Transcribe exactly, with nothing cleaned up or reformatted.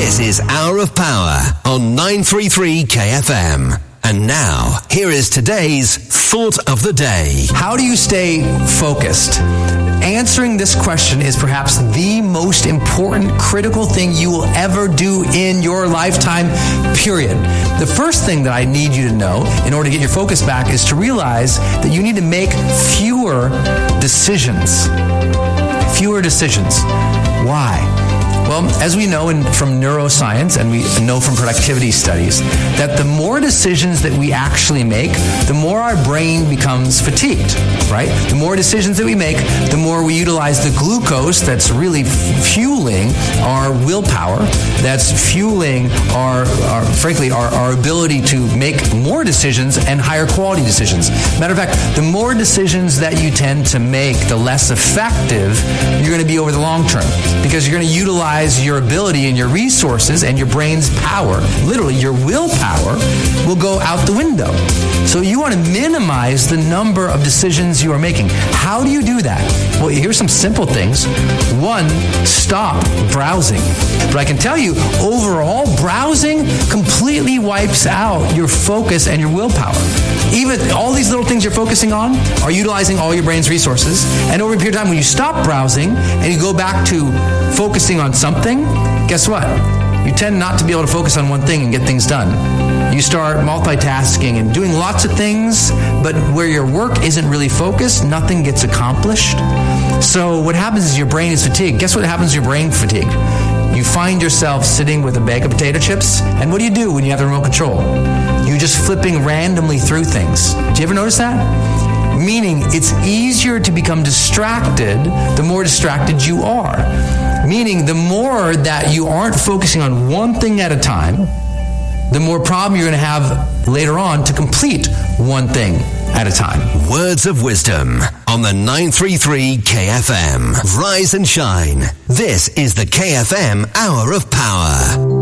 This is Hour of Power on nine thirty-three K F M. And now, here is today's Thought of the Day. How do you stay focused? Answering this question is perhaps the most important, critical thing you will ever do in your lifetime, period. The first thing that I need you to know in order to get your focus back is to realize that you need to make fewer decisions. Fewer decisions. Why? Well, as we know in, from neuroscience, and we know from productivity studies, that the more decisions that we actually make, the more our brain becomes fatigued, right? The more decisions that we make, the more we utilize the glucose that's really fueling our willpower, that's fueling our, our frankly, our, our ability to make more decisions and higher quality decisions. Matter of fact, the more decisions that you tend to make, the less effective you're going to be over the long term, because you're going to utilize your ability and your resources and your brain's power, literally your willpower, will go out the window. So you want to minimize the number of decisions you are making. How do you do that? Well, here's some simple things. One, stop browsing. But I can tell you, overall, browsing completely wipes out your focus and your willpower. Even all these little things you're focusing on are utilizing all your brain's resources. And over a period of time, when you stop browsing and you go back to focusing on something, guess what? You tend not to be able to focus on one thing and get things done. You start multitasking and doing lots of things, but where your work isn't really focused, nothing gets accomplished. So what happens is your brain is fatigued. Guess what happens to your brain fatigued? You find yourself sitting with a bag of potato chips, and what do you do when you have the remote control? You're just flipping randomly through things. Do you ever notice that? Meaning it's easier to become distracted the more distracted you are. Meaning the more that you aren't focusing on one thing at a time, the more problem you're going to have later on to complete one thing at a time. Words of wisdom on the nine thirty-three K F M. Rise and shine. This is the K F M Hour of Power.